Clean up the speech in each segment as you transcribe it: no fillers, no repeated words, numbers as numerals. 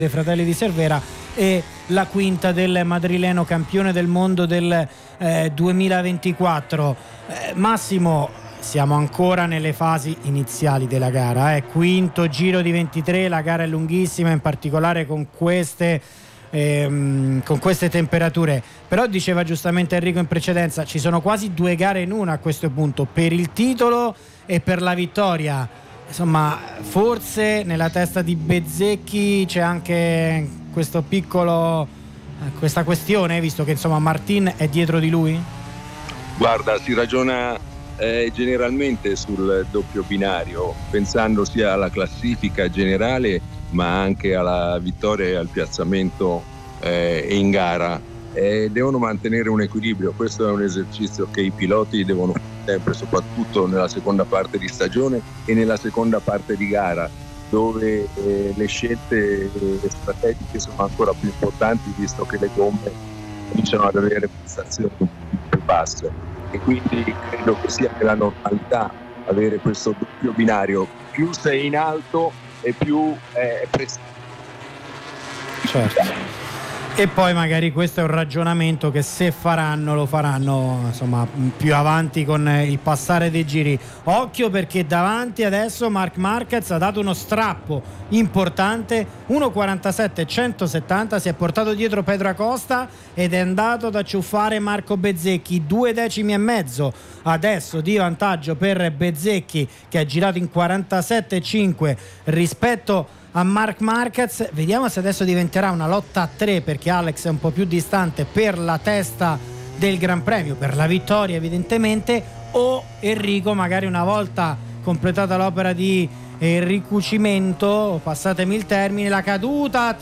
dei Fratelli di Cervera e la quinta del madrileno campione del mondo del 2024. Massimo, siamo ancora nelle fasi iniziali della gara, quinto giro di 23, la gara è lunghissima, in particolare con queste temperature, però diceva giustamente Enrico in precedenza, ci sono quasi 2 gare in una a questo punto, per il titolo e per la vittoria. Insomma, forse nella testa di Bezzecchi c'è anche questa questione, visto che insomma Martin è dietro di lui? Guarda, si ragiona generalmente sul doppio binario, pensando sia alla classifica generale ma anche alla vittoria e al piazzamento in gara. Devono mantenere un equilibrio, questo è un esercizio che i piloti devono fare sempre, soprattutto nella seconda parte di stagione e nella seconda parte di gara, dove le scelte strategiche sono ancora più importanti, visto che le gomme cominciano ad avere prestazioni più basse, e quindi credo che sia nella normalità avere questo doppio binario, più sei in alto e più prestazione. Certo. E poi magari questo è un ragionamento che se faranno lo faranno insomma più avanti con il passare dei giri. Occhio, perché davanti adesso Marc Marquez ha dato uno strappo importante, 1:47,170, si è portato dietro Pedro Acosta ed è andato ad acciuffare Marco Bezzecchi, 2 decimi e mezzo adesso di vantaggio per Bezzecchi, che ha girato in 47,5 rispetto a Marc Marquez. Vediamo se adesso diventerà una lotta a 3, perché Alex è un po' più distante per la testa del Gran Premio, per la vittoria evidentemente, o Enrico magari una volta completata l'opera di ricucimento, passatemi il termine, la caduta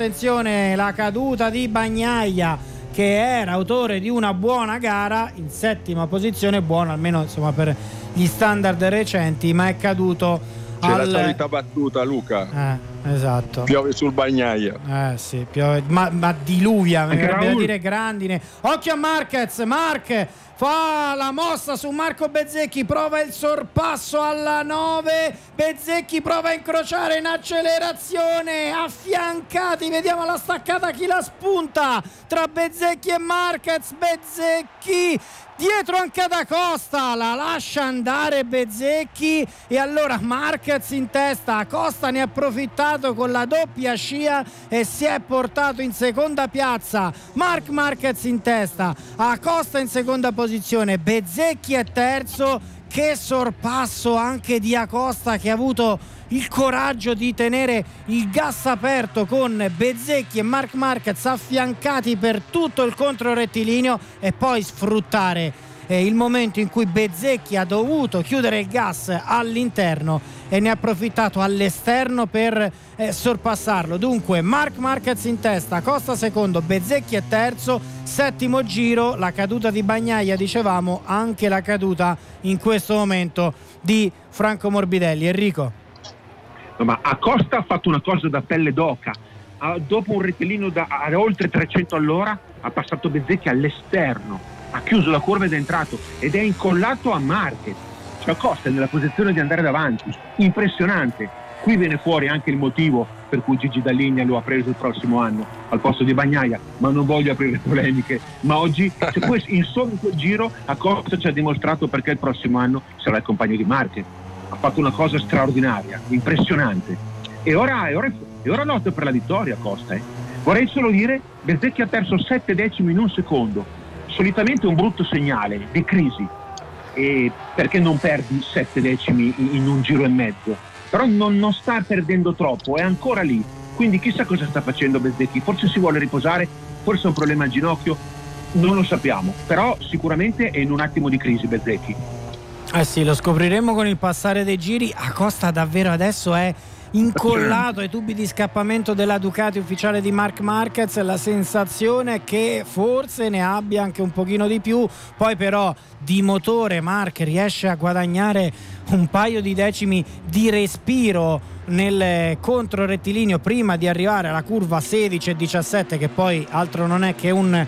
di Bagnaia, che era autore di una buona gara in settima posizione, buona almeno insomma per gli standard recenti, ma è caduto. C'è la solita battuta, Luca. Esatto. Piove sul Bagnaia. Sì, piove, ma diluvia, mi verrebbe da dire grandine. Occhio a Marquez, Marc fa la mossa su Marco Bezzecchi, prova il sorpasso alla 9, Bezzecchi prova a incrociare in accelerazione, affiancati, vediamo la staccata, chi la spunta tra Bezzecchi e Marquez. Bezzecchi dietro anche ad Acosta, la lascia andare Bezzecchi, e allora Marquez in testa, Acosta ne ha approfittato con la doppia scia e si è portato in seconda piazza. Marc Marquez in testa, Acosta in seconda posizione, Bezzecchi è terzo. Che sorpasso anche di Acosta, che ha avuto il coraggio di tenere il gas aperto con Bezzecchi e Marc Marquez affiancati per tutto il controrettilineo, e poi sfruttare il momento in cui Bezzecchi ha dovuto chiudere il gas all'interno e ne ha approfittato all'esterno per sorpassarlo. Dunque Marc Marquez in testa, Costa secondo, Bezzecchi è terzo, settimo giro, la caduta di Bagnaia, dicevamo, anche la caduta in questo momento di Franco Morbidelli. Enrico? No, ma Acosta ha fatto una cosa da pelle d'oca, dopo un rettilineo a oltre 300 all'ora ha passato Bezzecchi all'esterno, ha chiuso la curva ed è entrato ed è incollato a Marquez, cioè Acosta è nella posizione di andare davanti, impressionante. Qui viene fuori anche il motivo per cui Gigi Dall'Igna lo ha preso il prossimo anno al posto di Bagnaia, ma non voglio aprire polemiche, ma oggi se poi in solo quel giro Acosta ci ha dimostrato perché il prossimo anno sarà il compagno di Marquez. Ha fatto una cosa straordinaria, impressionante, e ora lotta per la vittoria Acosta. Vorrei solo dire, Bezzecchi ha perso 7 decimi in un secondo, solitamente un brutto segnale di crisi, e perché non perdi 7 decimi in un giro e mezzo, però non sta perdendo troppo, è ancora lì, quindi chissà cosa sta facendo Bezzecchi, forse si vuole riposare, forse è un problema al ginocchio, non lo sappiamo, però sicuramente è in un attimo di crisi Bezzecchi. Sì, lo scopriremo con il passare dei giri. Acosta davvero adesso è incollato ai tubi di scappamento della Ducati ufficiale di Marc Marquez, la sensazione è che forse ne abbia anche un pochino di più, poi però di motore Marc riesce a guadagnare un paio di decimi di respiro nel contro rettilineo prima di arrivare alla curva 16 e 17, che poi altro non è che un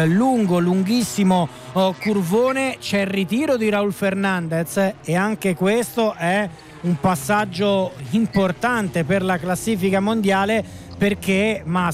lunghissimo curvone. C'è il ritiro di Raúl Fernández e anche questo è un passaggio importante per la classifica mondiale, perché, ma